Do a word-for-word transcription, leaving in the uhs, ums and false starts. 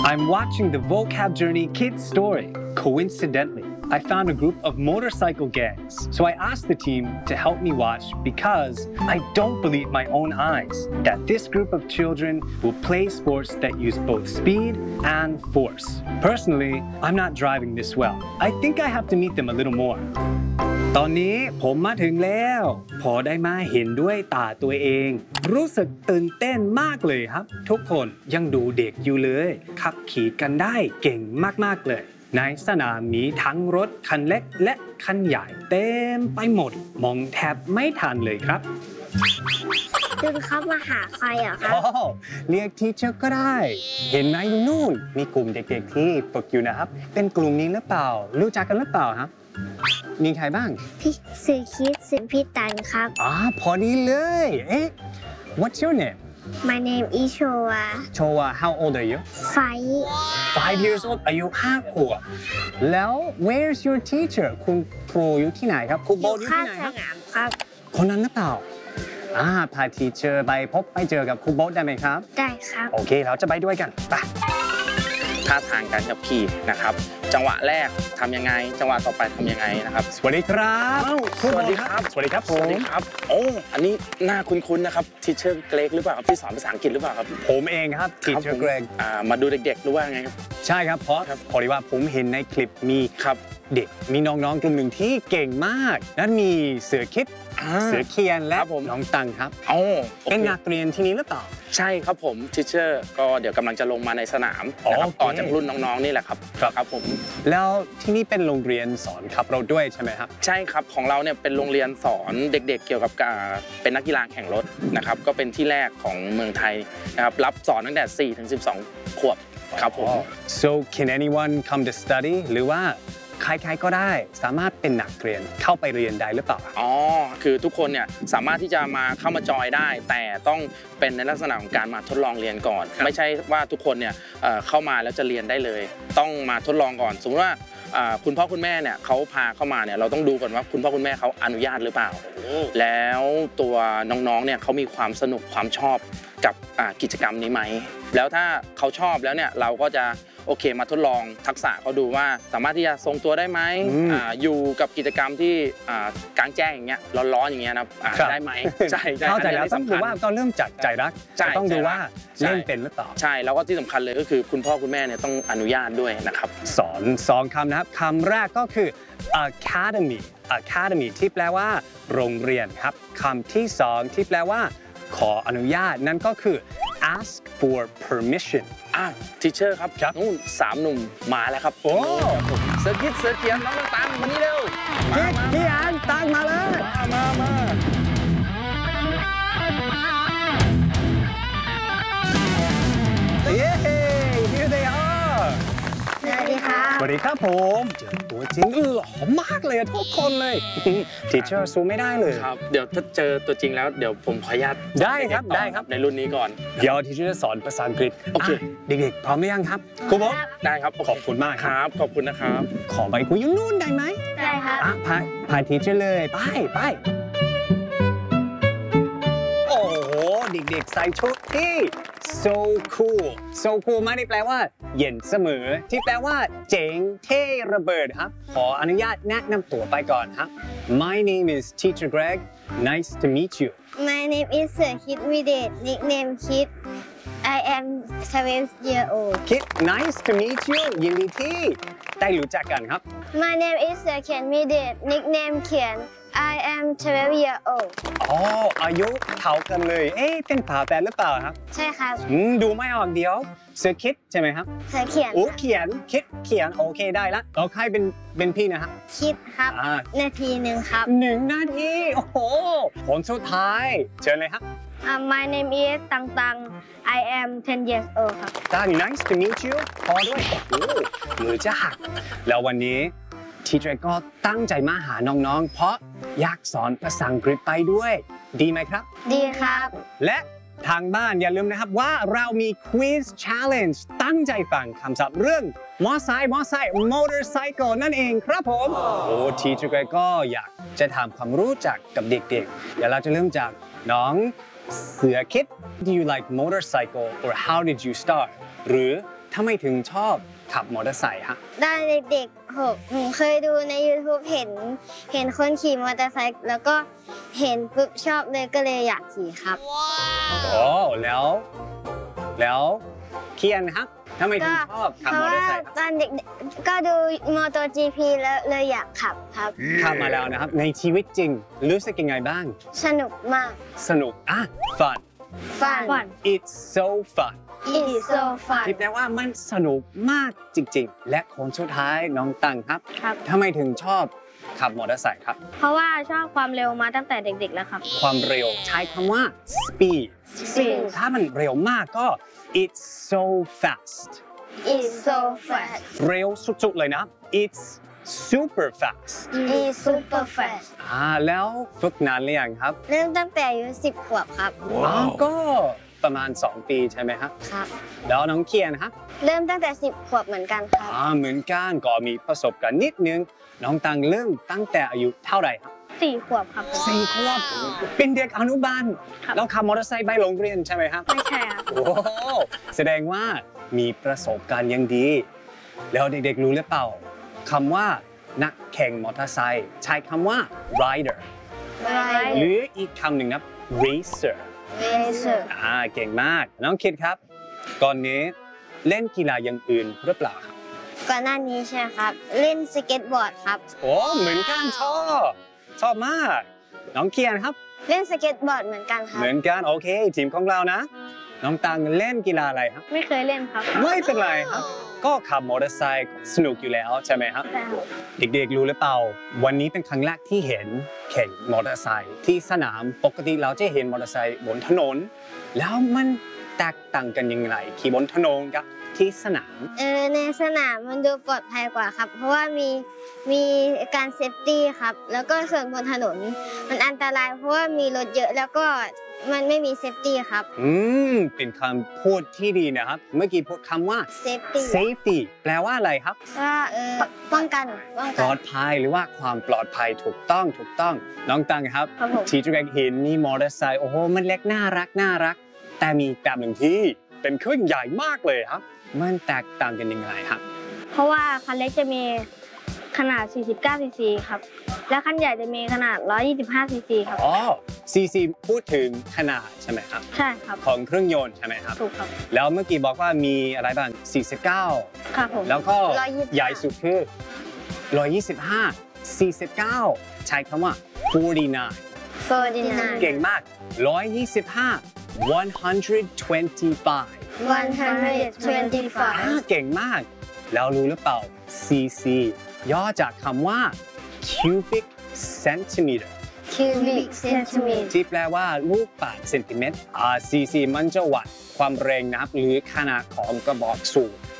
I'm watching the Vocab Journey Kids story. Coincidentally, I found a group of motorcycle gangs. So I asked the team to help me watch because I don't believe my own eyes that this group of children will play sports that use both speed and force. Personally, I'm not driving this well. I think I have to meet them a little more. ตอนนี้ผมมาถึงแล้วพอได้มาเห็นด้วยตาตัวเองรู้สึกตื่นเต้นมากเลยครับทุกคนยังดูเด็กอยู่เลยขับขี่กันได้เก่งมากๆเลยในสนามมีทั้งรถคันเล็กและคันใหญ่เต็มไปหมดมองแทบไม่ทันเลยครับคุณครับมาหาใครเหรอครับอ๋อเรียกทีเชอร์ก็ได้เห็นไหมนู่นมีกลุ่มเด็กๆที่ฝึกอยู่นะครับเป็นกลุ่มนี้หรือเปล่ารู้จักกันหรือเปล่าครับมีใครบ้างพี่สื่อคิดสื่อพี่ตันครับอ๋อพอดีเลยเอ๊ะ What's your name My name is Showa Showa How old are you Five Five years old อายุห้าขวบแล้ว Where's your teacher คุณครูอยู่ที่ไหนครับครูโบอยู่ที่ไหนครับครับคนนั้นหรือเปล่าอ่าพาทีเชอร์ไปพบไปเจอกับครูโบ๊ทได้ไหมครับได้ครับโอเคเราจะไปด้วยกันไปท่าทางการขับขี่นะครับจังหวะแรกทำยังไงจังหวะต่อไปทำยังไงนะครับสวัสดีครับสวัสดีครับสวัสดีครับผมสวัสดีครับโอ้อันนี้หน้าคุ้นๆนะครับทีเชอร์เกรกหรือเปล่าครับที่สอนภาษาอังกฤษหรือเปล่าครับผมเองครับทีเชอร์เกรกมาดูเด็กๆหรือว่าไงครับใช่ครับเพราะพอดีว่าผมเห็นในคลิปมีครับเด็กมีน้องๆกลุ่มหนึ่งที่เก่งมากนั่นมีเสือคิดเสือเคียนและน้องตังครับโอ้เป็นนักเรียนที่นี่หรือเปล่าใช่ครับผมทีเชอร์ก็เดี๋ยวกำลังจะลงมาในสนามนะครับต่อจากรุ่นน้องๆนี่แหละครับครับผมแล้วที่นี่เป็นโรงเรียนสอนขับรถด้วยใช่ไหมครับใช่ครับของเราเนี่ยเป็นโรงเรียนสอนเด็กๆเกี่ยวกับเป็นนักกีฬาแข่งรถนะครับก็เป็นที่แรกของเมืองไทยนะครับรับสอนตั้งแต่สี่ถึงสิบสองขวบครับผม So can anyone come to study หรือว่าใครๆก็ได้สามารถเป็นนักเรียนเข้าไปเรียนได้หรือเปล่าอ๋อคือทุกคนเนี่ยสามารถที่จะมาเข้ามาจอยได้แต่ต้องเป็นในลักษณะของการมาทดลองเรียนก่อนไม่ใช่ว่าทุกคนเนี่ยเข้ามาแล้วจะเรียนได้เลยต้องมาทดลองก่อนสมมติว่าคุณพ่อคุณแม่เนี่ยเขาพาเข้ามาเนี่ยเราต้องดูก่อนว่าคุณพ่อคุณแม่เขาอนุญาตหรือเปล่าแล้วตัวน้องๆเนี่ยเขามีความสนุกความชอบกับกิจกรรมนี้ไหมแล้วถ้าเขาชอบแล้วเนี่ยเราก็จะโอเคมาทดลองทักษะเขาดูว่าสามารถที่จะทรงตัวได้ไหม อ, อยู่กับกิจกรรมที่กลางแจ้งอย่างเงี้ยร้อนๆอย่างเงี้ยนะได้ไหมใช่เข้าใจแล้วต้องดูว่าต้องเริ่มจากใจรักต้องดูว่าเล่นเป็นหรือเปล่าใช่แล้วก็ที่สำคัญเลยก็คือคุณพ่อคุณแม่เนี่ยต้องอนุญาตด้วยนะครับสอนสองคำนะครับคำแรกก็คือ academy academy ที่แปลว่าโรงเรียนครับคำที่สองที่แปลว่าขออนุญาตนั่นก็คือ ask for permission อ่ะทีเชอร์ครับนู่นสามหนุ่มมาแล้วครับโอ้เสือคิดเสือเขียนน้องตังมานี่เร็วคิดพี่อันตังมาเลยมามาเย้ here they are สวัสดีครับสวัสดีครับผมเจอตัวจริงหล่อมากเลยทุกคนเลยทีเชอร์ซูไม่ได้เลยครับเดี๋ยวถ้าเจอตัวจริงแล้วเดี๋ยวผมขออนุญาตได้ครับได้ครับในรุ่นนี้ก่อนเดี๋ยวทีเชอร์จะสอนภาษาอังกฤษโอเคเด็กๆพร้อมหรือยังครับครูบ๊อบได้ครับขอบคุณมากครับขอบคุณนะครับขอไปคุยยังนู่นได้ไหมได้ครับพาพาทีเชอร์เลยไปไปโอ้โหเด็กๆใส่ชุดที่ so cool so cool ไม่ได้แปลว่าเย็นเสมอที่แปลว่าเจ๋งเท่ระเบิดครับขออนุญาตแนะนำตัวไปก่อนครับ My name is Teacher Greg nice to meet you My name is Sir Kid Videt nickname Kid I am twelve year old Kid nice to meet you ยินดีที่ได้รู้จักกันครับ My name is Sir Ken Videt nickname Kian I am twelve year old อ๋ออายุเท่ากันเลยเอ๊ะเป็นฝาแฝดหรือเปล่าครับใช่ครับดูไม่ออกเดียวเสือคิดใช่ไหมครับเสือเขียนโอ้เขียนคิดเขียนโอเคได้ละเราใครเป็นเป็นพี่นะครับคิดครับนาทีหนึ่งครับหนึ่งนาทีโอ้โหผลสุดท้ายเชิญเลยครับ My name is ตังตัง I am ten years old ครับตัง nice to meet you พอด้วยโอ้มือจะหักแล้ววันนี้ทีเชอร์ก็ตั้งใจมาหาน้องๆเพราะอยากสอนภาษาอังกฤษไปด้วยดีไหมครับดีครับและทางบ้านอย่าลืมนะครับว่าเรามี Quiz Challenge ตั้งใจฟังคำศัพท์เรื่องมอไซค์มอไซค์ motorcycle นั่นเองครับผมโอ้ทีเชอร์ก็อยากจะทำความรู้จักกับเด็กๆเดี๋ยวเราจะเริ่มจากน้องเสือคิด Do you like motorcycle or how did you start หรือทำไมถึงชอบขับมอเตอร์ไซค์ฮะตอนเด็กๆผมผมเคยดูใน YouTube เห็นเห็นคนขี่มอเตอร์ไซค์แล้วก็เห็นปุ๊บชอบเลยก็เลยอยากขี่ครับโอ้แล้ว แล้วเคียนครับทำไมถึงชอบขับเพราะมอเตอว่าร์ไซค์ครับตอนเด็กๆก็ดูมอเตอร์ จี พี แล้วเลยอยากขับครับขับมาแล้วนะครับ ในชีวิตจริงรู้สึกยังไงบ้างสนุกมากสนุกอ่ะ fun fun it's so fun it's so fun คิดได้ว่ามันสนุกมากจริงๆ และคนสุดท้ายน้องตังครับครับทำไมถึงชอบขับมอเตอร์ไซค์ครับเพราะว่าชอบความเร็วมาตั้งแต่เด็กๆแล้วครับความเร็วใช้คำว่า speed Speed ถ้ามันเร็วมากก็ it's so fast it's so fast เร็วสุดๆเลยนะ it's super fast it's super fast อ่าแล้วฝึกนานหรือยังครับเริ่มตั้งแต่อายุสิบขวบครับอ๋อก็ประมาณสองปีใช่ไหมครับครับแล้วน้องเคียนครับเริ่มตั้งแต่สิบขวบเหมือนกันครับอ่าเหมือนกันก็มีประสบการณ์นิดนึง น้องตังเริ่มตั้งแต่อายุเท่าไหร่ครับสี่ขวบครับสี่ขวบเป็นเด็กอนุบาลครับแล้วขับมอเตอร์ไซค์ไปโรงเรียนใช่ไหมครับไม่ใช่ครับโอ้โหแสดงว่ามีประสบการณ์อยังดี แล้วเด็กๆรู้หรือเปล่าคำว่านักแข่งมอเตอร์ไซค์ใช้คำว่า rider หรืออีกคำหนึ่งนะ racer racer อ่าเก่งมาก น้องคิดครับ ก่อนนี้เล่นกีฬาอย่างอื่นหรือเปล่าครับก่อนหน้านี้ใช่ไหมครับ เล่นสเก็ตบอร์ดครับโอ้เหมือนกันชอบชอบมาก น้องเคียนครับเล่นสเก็ตบอร์ดเหมือนกันครับเหมือนกันโอเคทีมของเรานะ น้องตังเล่นกีฬาอะไรครับไม่เคยเล่นครับไม่เป็นไรครับ ก็ขับมอเตอร์ไซค์สนุกอยู่แล้วใช่ไหมครับใช่ครับเด็กๆรู้หรือเปล่า วันนี้เป็นครั้งแรกที่เห็นแข่งมอเตอร์ไซค์ที่สนามปกติเราจะเห็นมอเตอร์ไซค์บนถนน แล้วมันแตกต่างกันยังไงขี่บนถนนกับที่สนามเออในสนามมันดูปลอดภัยกว่าครับ เพราะว่ามีมีการเซฟตี้ครับ แล้วก็ส่วนบนถนนมันอันตรายเพราะว่ามีรถเยอะแล้วก็มันไม่มีเซฟตี้ครับอืมเป็นคำพูดที่ดีนะครับ เมื่อกี้พูดคำว่าเซฟตี้ safety แปลว่าอะไรครับว่าเออป้องกันป้องปกัลอน ดภัยหรือว่าความปลอดภัยถูกต้องถูกต้อง น้องตังครับครับผมทีจุกเห็นมีมอเตอร์ไซค์โอ้โหมันเล็กน่ารักน่ารัก แต่มีแบบหนึ่งที่เป็นเครื่องใหญ่มากเลยครับ มันแตกต่างกันยังไงครับเพราะว่าคันเล็กจะมีขนาด สี่สิบเก้า ซีซีครับ และคันใหญ่จะมีขนาด หนึ่งร้อยยี่สิบห้า ซีซีครับอ๋อ ซี ซี พูดถึงขนาดใช่ไหมครับใช่ครับของเครื่องยนต์ใช่ไหมครับถูกครับแล้วเมื่อกี้บอกว่ามีอะไรบ้าง สี่สิบเก้าครับผมแล้วก็ร้อยยี่สิบห้าใหญ่สุดคือ หนึ่งร้อยยี่สิบห้า สี่สิบเก้า ใช้คำว่า forty-nine โฟร์ดีไนน์เก่งมาก หนึ่งร้อยยี่สิบห้า one hundred twenty-five วันฮันเดรดทเวนตี้ไฟอ่าเก่งมาก แล้วรู้หรือเปล่า ซี ซี ย่อจากคำว่า cubic centimeter คิวบิกเซนติเมตรที่แปลว่าลูกบาศก์เซนติเมตรอ่า ซี ซี มันจะวัดความแรงนะครับหรือขนาดของกระบอกสูบ